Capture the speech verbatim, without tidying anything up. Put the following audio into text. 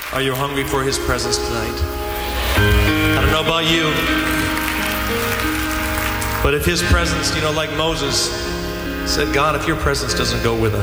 Are you hungry for His presence tonight? I don't know about you, but if His presence, you know, like Moses said, God, if your presence doesn't go with us,